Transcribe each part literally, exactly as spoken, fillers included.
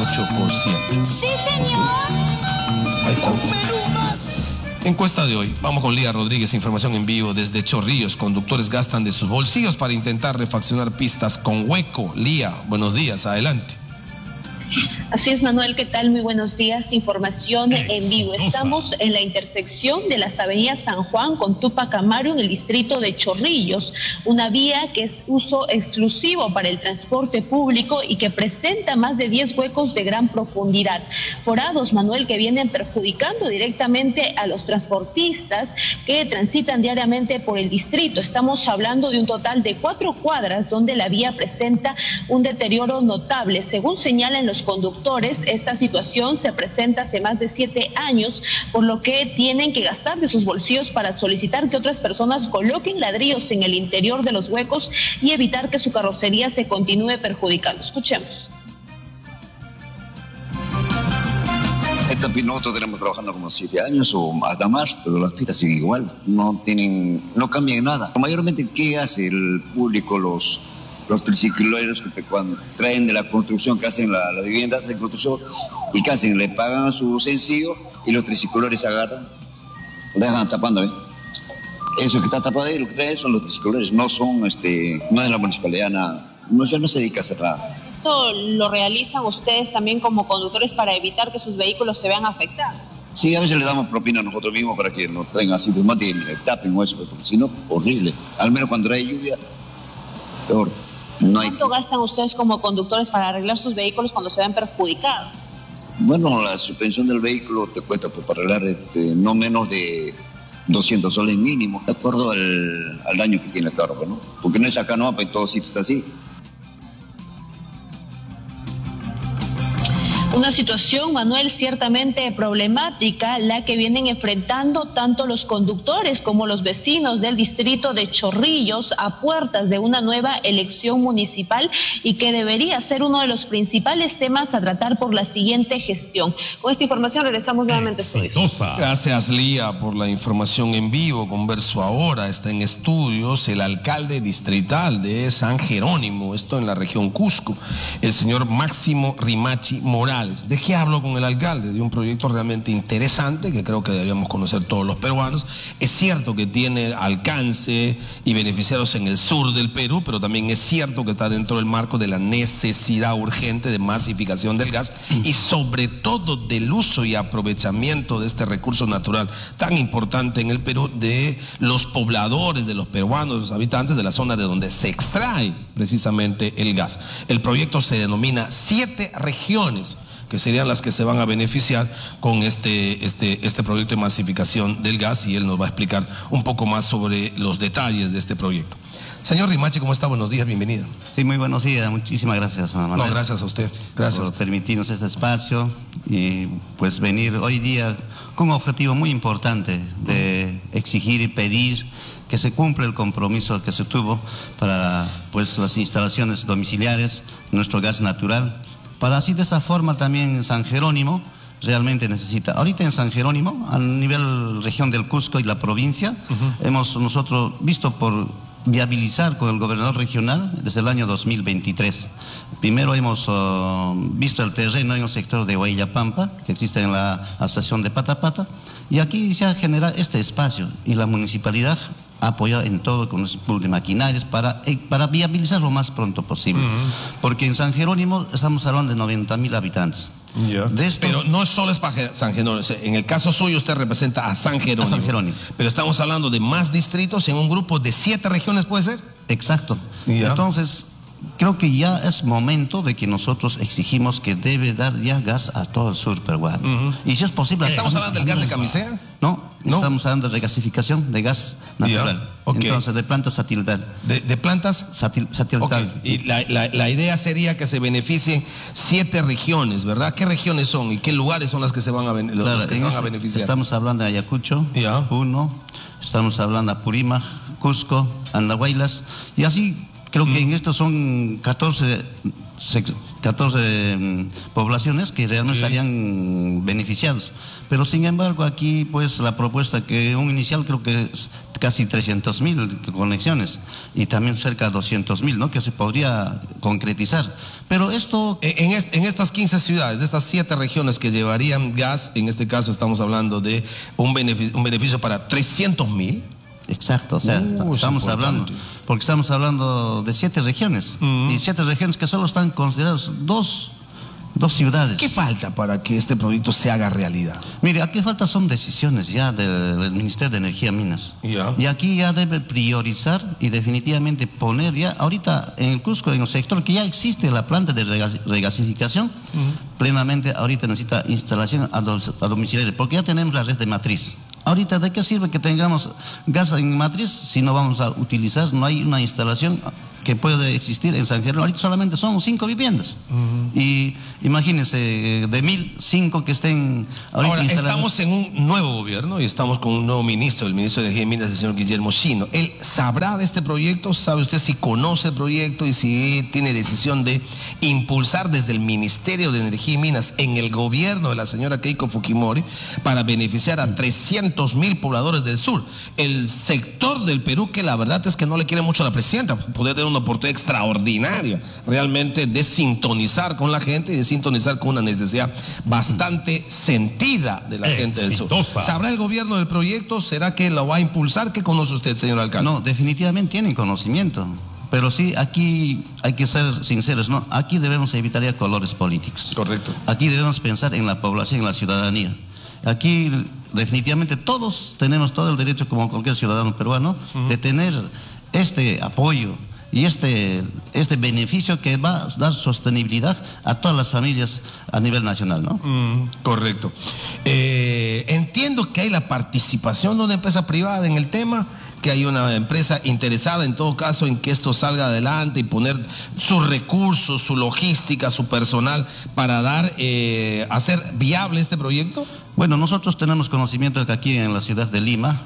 ocho por ciento. Sí, señor. Ahí está. Encuesta de hoy. Vamos con Lía Rodríguez, información en vivo desde Chorrillos. Conductores gastan de sus bolsillos para intentar refaccionar pistas con hueco. Lía, buenos días, adelante. Así es, Manuel, ¿qué tal? Muy buenos días. Información en vivo. Estamos en la intersección de las avenidas San Juan con Túpac Amaru en el distrito de Chorrillos, una vía que es uso exclusivo para el transporte público y que presenta más de diez huecos de gran profundidad. Forados, Manuel, que vienen perjudicando directamente a los transportistas que transitan diariamente por el distrito. Estamos hablando de un total de cuatro cuadras donde la vía presenta un deterioro notable. Según señalan los conductores, esta situación se presenta hace más de siete años, por lo que tienen que gastar de sus bolsillos para solicitar que otras personas coloquen ladrillos en el interior de los huecos y evitar que su carrocería se continúe perjudicando. Escuchemos. Esta nosotros tenemos trabajando como siete años o hasta más, pero las pistas siguen igual, no tienen, no cambian nada. Mayormente, ¿qué hace el público, los los tricicleros que cuando traen de la construcción, que hacen las la viviendas de construcción y que hacen, le pagan su sencillo y los tricicleros agarran, dejan tapando, ¿eh? Eso que está tapado ahí, lo que traen son los tricicleros, no son, este, no es la municipalidad, nada. No, no se dedica a hacer nada. ¿Esto lo realizan ustedes también como conductores para evitar que sus vehículos se vean afectados? Sí, a veces le damos propina a nosotros mismos para que nos traigan así, desmonten y le tapen o eso, porque si no, horrible. Al menos cuando hay lluvia, peor. No hay... ¿Cuánto gastan ustedes como conductores para arreglar sus vehículos cuando se ven perjudicados? Bueno, la suspensión del vehículo te cuesta pues, para arreglar este, no menos de doscientos soles mínimo, de acuerdo al, al daño que tiene el carro, ¿no? Porque no es acá, no, pues en todo sitio está así. Una situación, Manuel, ciertamente problemática, la que vienen enfrentando tanto los conductores como los vecinos del distrito de Chorrillos a puertas de una nueva elección municipal y que debería ser uno de los principales temas a tratar por la siguiente gestión. Con esta información regresamos nuevamente. Gracias, Lía, por la información en vivo. Converso ahora, está en estudios el alcalde distrital de San Jerónimo, esto en la región Cusco, el señor Máximo Rimachi Morales. ¿De qué hablo con el alcalde? De un proyecto realmente interesante que creo que deberíamos conocer todos los peruanos. Es cierto que tiene alcance y beneficiarios en el sur del Perú, pero también es cierto que está dentro del marco de la necesidad urgente de masificación del gas y sobre todo del uso y aprovechamiento de este recurso natural tan importante en el Perú, de los pobladores, de los peruanos, de los habitantes de la zona de donde se extrae precisamente el gas. El proyecto se denomina Siete Regiones, que serían las que se van a beneficiar con este, este, este proyecto de masificación del gas, y él nos va a explicar un poco más sobre los detalles de este proyecto. Señor Rimachi, ¿cómo está? Buenos días, bienvenido. Sí, muy buenos días, muchísimas gracias, Manuel. No, gracias a usted, gracias. Por permitirnos este espacio y pues venir hoy día con un objetivo muy importante de exigir y pedir que se cumpla el compromiso que se tuvo para pues las instalaciones domiciliares, nuestro gas natural, para así de esa forma también San Jerónimo realmente necesita. Ahorita en San Jerónimo, a nivel región del Cusco y la provincia, uh-huh. hemos nosotros visto por viabilizar con el gobernador regional desde el año dos mil veintitrés. Primero hemos uh, visto el terreno en el sector de Huayllapampa, que existe en la estación de Patapata, y aquí se ha generado este espacio y la municipalidad ha apoyado en todo con los pools de maquinarias para, para viabilizar lo más pronto posible. Uh-huh. Porque en San Jerónimo estamos hablando de noventa mil habitantes. Yeah. De esto... Pero no solo es para San Jerónimo, en el caso suyo usted representa a San Jerónimo. A San Jerónimo. Pero estamos hablando de más distritos en un grupo de siete regiones, ¿puede ser? Exacto. Yeah. Entonces, creo que ya es momento de que nosotros exigimos que debe dar ya gas a todo el sur peruano. Uh-huh. Y si es posible... ¿Estamos eh, hablando del gas de camisea? No, no, estamos hablando de regasificación de gas natural. Yeah. Okay. Entonces, de plantas satelital. ¿De, de plantas? Satil, satelital. Okay. Y la, la, la idea sería que se beneficien siete regiones, ¿verdad? ¿Qué regiones son y qué lugares son las que se van a, ben claro, los que se van a beneficiar? Estamos hablando de Ayacucho, yeah. Puno, estamos hablando de Apurímac, Cusco, Andahuaylas, y así... Creo que en esto son catorce, catorce um, poblaciones que realmente sí. estarían beneficiados. Pero sin embargo aquí pues la propuesta que un inicial creo que casi trescientos mil conexiones y también cerca de doscientos mil, ¿no? Que se podría concretizar. Pero esto... En, est en estas quince ciudades, de estas siete regiones que llevarían gas, en este caso estamos hablando de un beneficio, un beneficio para trescientos mil. Exacto, o sea, Uh, estamos hablando, porque estamos hablando de siete regiones, Mm. y siete regiones que solo están consideradas dos, dos ciudades. ¿Qué falta para que este proyecto se haga realidad? Mire, aquí falta son decisiones ya del, del Ministerio de Energía y Minas. Ya. Y aquí ya debe priorizar y definitivamente poner ya, ahorita en el Cusco, en el sector que ya existe la planta de regas, regasificación, uh-huh. plenamente ahorita necesita instalación a, do, a domiciliaria, porque ya tenemos la red de matriz. Ahorita, ¿de qué sirve que tengamos gas en matriz si no vamos a utilizar? No hay una instalación que puede existir en San Jerónimo. Ahorita solamente son cinco viviendas. Uh-huh. Y imagínense, de mil, cinco que estén ahorita Ahora, instaladas. estamos en un nuevo gobierno y estamos con un nuevo ministro, el ministro de Energía y Minas, el señor Guillermo Schino. ¿Él sabrá de este proyecto? ¿Sabe usted si conoce el proyecto y si tiene decisión de impulsar desde el Ministerio de Energía y Minas en el gobierno de la señora Keiko Fujimori para beneficiar a trescientos mil pobladores del sur? El sector del Perú que la verdad es que no le quiere mucho a la presidenta, poder tener una oportunidad extraordinaria realmente de sintonizar con la gente y de sintonizar con una necesidad bastante sentida de la gente del sur. ¿Sabrá el gobierno del proyecto? ¿Será que lo va a impulsar? ¿Qué conoce usted, señor alcalde? No, definitivamente tienen conocimiento. Pero sí, aquí hay que ser sinceros, ¿no? Aquí debemos evitar ya colores políticos. Correcto. Aquí debemos pensar en la población, en la ciudadanía. Aquí definitivamente todos tenemos todo el derecho, como cualquier ciudadano peruano, uh-huh. de tener este apoyo y este, este beneficio que va a dar sostenibilidad a todas las familias a nivel nacional, ¿no? Mm, correcto. Eh, entiendo que hay la participación de una empresa privada en el tema, que hay una empresa interesada en todo caso en que esto salga adelante y poner sus recursos, su logística, su personal para dar, eh, hacer viable este proyecto. Bueno, nosotros tenemos conocimiento de que aquí en la ciudad de Lima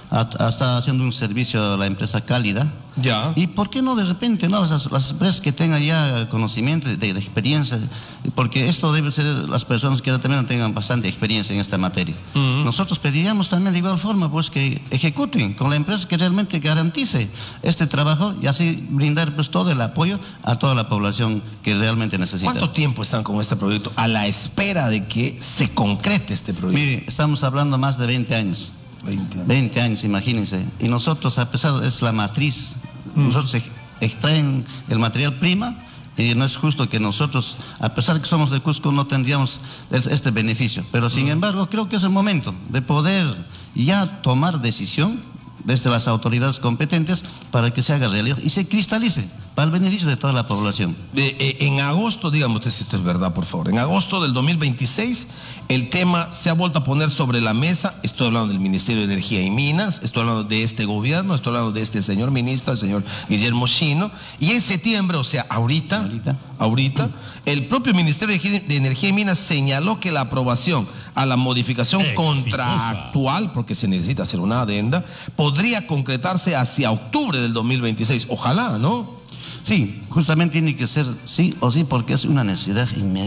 está haciendo un servicio a la empresa Cálida. Ya. ¿Y por qué no de repente, no, las, las empresas que tengan ya conocimiento de, de experiencia? Porque esto debe ser las personas que también tengan bastante experiencia en esta materia. Uh-huh. Nosotros pediríamos también de igual forma pues que ejecuten con la empresa que realmente garantice este trabajo y así brindar pues todo el apoyo a toda la población que realmente necesita. ¿Cuánto tiempo están con este proyecto a la espera de que se concrete este proyecto? Mire, estamos hablando más de veinte años. veinte años. veinte años, imagínense. Y nosotros, a pesar, es la matriz, mm. nosotros extraen el material prima y no es justo que nosotros, a pesar que somos de Cusco, no tendríamos este beneficio. Pero sin mm. embargo, creo que es el momento de poder ya tomar decisión desde las autoridades competentes para que se haga realidad y se cristalice para el beneficio de toda la población. Eh, eh, en agosto, dígame usted si esto es verdad, por favor, en agosto del dos mil veintiséis, el tema se ha vuelto a poner sobre la mesa. Estoy hablando del Ministerio de Energía y Minas, estoy hablando de este gobierno, estoy hablando de este señor ministro, el señor Guillermo Schino, y en septiembre, o sea, ahorita, ahorita, ahorita el propio Ministerio de Energía y Minas señaló que la aprobación a la modificación Exitosa. contractual, porque se necesita hacer una adenda, podría concretarse hacia octubre del dos mil veintiséis. Ojalá, ¿no? Sí, justamente tiene que ser sí o sí, porque es una necesidad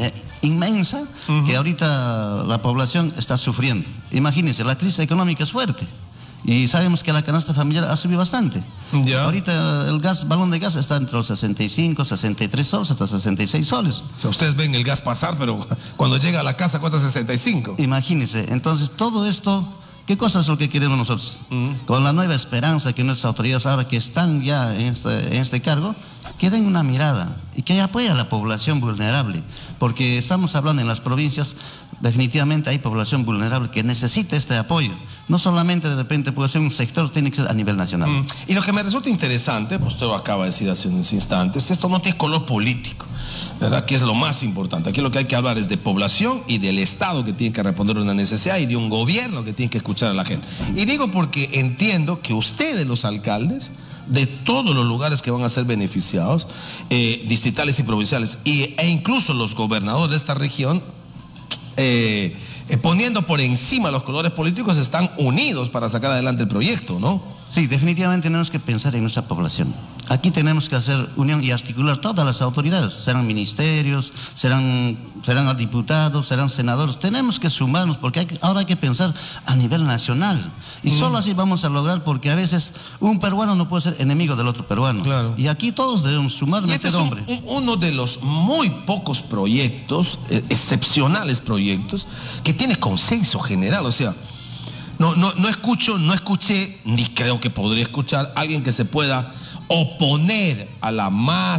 inmensa uh-huh. que ahorita la población está sufriendo. Imagínense, la crisis económica es fuerte y sabemos que la canasta familiar ha subido bastante. Ya. Ahorita el gas, balón de gas está entre los sesenta y cinco, sesenta y tres soles hasta sesenta y seis soles. O sea, ustedes ven el gas pasar, pero cuando llega a la casa cuesta sesenta y cinco. Imagínense, entonces todo esto... ¿Qué cosa es lo que queremos nosotros? Uh-huh. Con la nueva esperanza que nuestras autoridades ahora que están ya en este, en este cargo, que den una mirada y que apoyen a la población vulnerable, porque estamos hablando en las provincias, definitivamente hay población vulnerable que necesita este apoyo. No solamente de repente puede ser un sector, tiene que ser a nivel nacional. Mm. Y lo que me resulta interesante, pues usted lo acaba de decir hace unos instantes, esto no tiene color político, ¿verdad? Que es lo más importante. Aquí lo que hay que hablar es de población y del Estado que tiene que responder a una necesidad y de un gobierno que tiene que escuchar a la gente. Y digo porque entiendo que ustedes, los alcaldes, de todos los lugares que van a ser beneficiados, eh, distritales y provinciales, y, e incluso los gobernadores de esta región, eh, eh, poniendo por encima los colores políticos, están unidos para sacar adelante el proyecto, ¿no? Sí, definitivamente tenemos que pensar en nuestra población. Aquí tenemos que hacer unión y articular todas las autoridades, serán ministerios, serán, serán diputados, serán senadores. Tenemos que sumarnos porque hay, ahora hay que pensar a nivel nacional. Y mm. solo así vamos a lograr, porque a veces un peruano no puede ser enemigo del otro peruano. Claro. Y aquí todos debemos sumarnos. Y este es un, un, uno de los muy pocos proyectos, eh, excepcionales proyectos, que tiene consenso general, o sea... No, no, no escucho, no escuché, ni creo que podría escuchar a alguien que se pueda oponer a la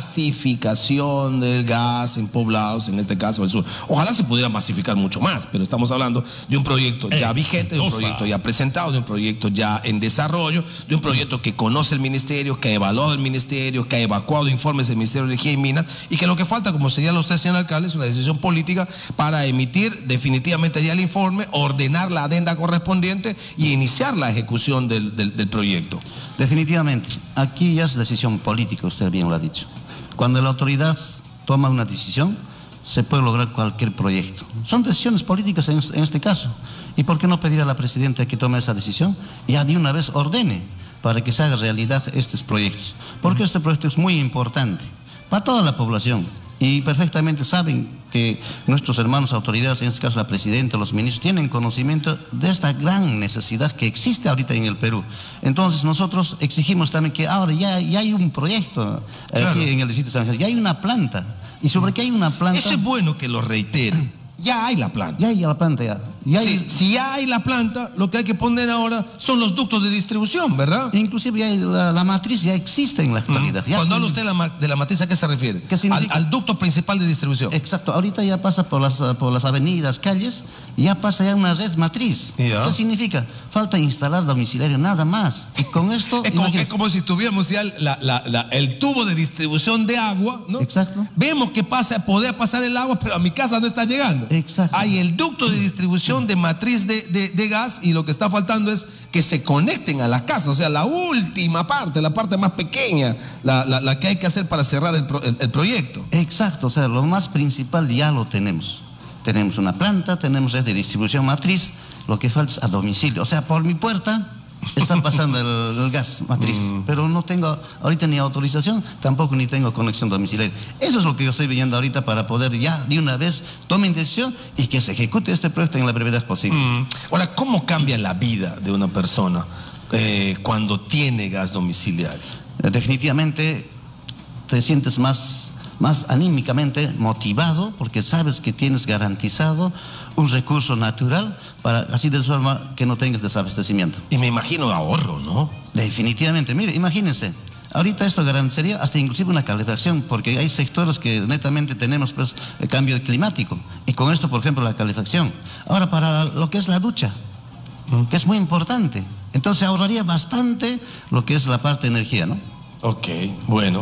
masificación del gas en poblados, en este caso del sur. Ojalá se pudiera masificar mucho más, pero estamos hablando de un proyecto ya vigente, de un proyecto ya presentado, de un proyecto ya en desarrollo, de un proyecto que conoce el ministerio, que ha evaluado el ministerio, que ha evacuado informes del Ministerio de Energía y Minas, y que lo que falta, como señala usted, señor alcalde, es una decisión política para emitir definitivamente ya el informe, ordenar la adenda correspondiente y iniciar la ejecución del, del, del proyecto. Definitivamente, aquí ya es decisión política, usted bien lo ha dicho. Cuando la autoridad toma una decisión, se puede lograr cualquier proyecto. Son decisiones políticas en, en este caso. ¿Y por qué no pedir a la presidenta que tome esa decisión? Ya de una vez ordene para que se haga realidad estos proyectos. Porque este proyecto es muy importante para toda la población. Y perfectamente saben que nuestros hermanos autoridades, en este caso la presidenta, los ministros, tienen conocimiento de esta gran necesidad que existe ahorita en el Perú. Entonces nosotros exigimos también que ahora ya, ya hay un proyecto claro. aquí en el distrito de San Ángel, ya hay una planta. Y sobre qué hay una planta... Eso es bueno que lo reitere. Ya hay la planta. Ya hay la planta, ya. ya sí, hay... Si ya hay la planta, lo que hay que poner ahora son los ductos de distribución, ¿verdad? Inclusive ya hay la, la matriz ya existe en la actualidad. Mm. Cuando habla usted de la, de la matriz, ¿a qué se refiere? ¿Qué significa? Al, al ducto principal de distribución. Exacto. Ahorita ya pasa por las, por las avenidas, calles, y ya pasa ya una red matriz. ¿Ya? ¿Qué significa? Falta instalar domiciliario, nada más. Y con esto... es, como, es como si tuviéramos ya la, la, la, el tubo de distribución de agua, ¿no? Exacto. Vemos que pasa, podría pasar el agua, pero a mi casa no está llegando. Exacto. Hay el ducto de distribución de matriz de, de, de gas, y lo que está faltando es que se conecten a las casas, o sea, la última parte, la parte más pequeña, la, la, la que hay que hacer para cerrar el, pro, el, el proyecto. Exacto, o sea, lo más principal ya lo tenemos. Tenemos una planta, tenemos red de distribución matriz, lo que falta es a domicilio. O sea, por mi puerta está pasando el, el gas matriz, mm. pero no tengo ahorita ni autorización, tampoco ni tengo conexión domiciliaria. Eso es lo que yo estoy viendo ahorita para poder ya de una vez tomen decisión y que se ejecute este proyecto en la brevedad posible. Mm. Ahora, ¿cómo cambia la vida de una persona eh, cuando tiene gas domiciliario? Definitivamente te sientes más... más anímicamente motivado, porque sabes que tienes garantizado un recurso natural para así de forma que no tengas desabastecimiento. Y me imagino ahorro, ¿no? Definitivamente. Mire, imagínense, ahorita esto garantizaría hasta inclusive una calefacción, porque hay sectores que netamente tenemos pues el cambio climático, y con esto, por ejemplo, la calefacción. Ahora, para lo que es la ducha, ¿Mm? que es muy importante, entonces ahorraría bastante lo que es la parte de energía, ¿no? Ok, bueno,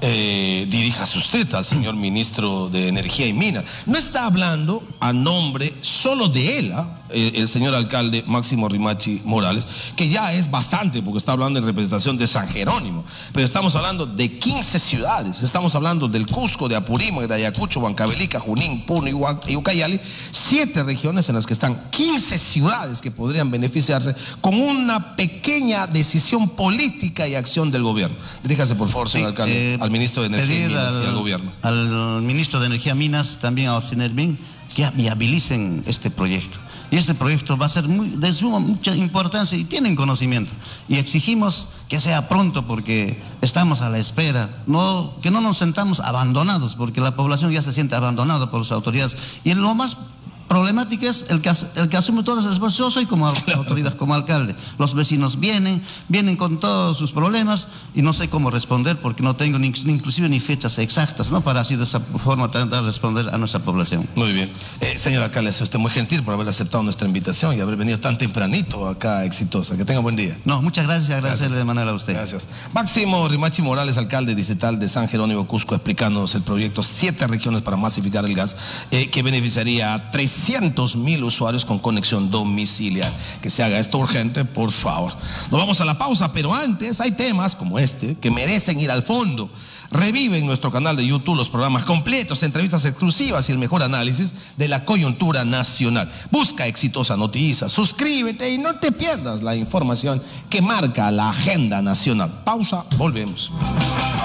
eh, diríjase usted al señor ministro de Energía y Minas. No está hablando a nombre solo de él, ¿eh? el, el señor alcalde Máximo Rimachi Morales, que ya es bastante, porque está hablando en representación de San Jerónimo, pero estamos hablando de quince ciudades, estamos hablando del Cusco, de Apurímac, de Ayacucho, Huancavelica, Junín, Puno y Ucayali, siete regiones en las que están quince ciudades que podrían beneficiarse con una pequeña decisión política y acción del gobierno. Diríjase, por favor, señor sí, alcalde, eh, al ministro de Energía y Minas al, y al gobierno. Al ministro de Energía y Minas, también a Ocenermin, que viabilicen este proyecto. Y este proyecto va a ser muy, de suma mucha importancia y tienen conocimiento. Y exigimos que sea pronto, porque estamos a la espera, no, que no nos sentamos abandonados, porque la población ya se siente abandonada por las autoridades. Y lo más problemática es el que, el que asume todas las responsabilidades. Yo soy como autoridad, como alcalde. Los vecinos vienen, vienen con todos sus problemas y no sé cómo responder, porque no tengo ni, inclusive ni fechas exactas, ¿no? Para así de esa forma tratar de responder a nuestra población. Muy bien. Eh, señor alcalde, es usted muy gentil por haber aceptado nuestra invitación y haber venido tan tempranito acá, Exitosa. Que tenga buen día. No, muchas gracias y agradecerle gracias. de manera a usted. Gracias. Máximo Rimachi Morales, alcalde distrital de San Jerónimo Cusco, explicándonos el proyecto Siete Regiones para Masificar el Gas, eh, que beneficiaría a trescientos mil usuarios con conexión domiciliaria. Que se haga esto urgente, por favor. Nos vamos a la pausa, pero antes hay temas como este que merecen ir al fondo. Revive en nuestro canal de YouTube los programas completos, entrevistas exclusivas y el mejor análisis de la coyuntura nacional. Busca Exitosa Noticias, suscríbete y no te pierdas la información que marca la agenda nacional. Pausa, volvemos.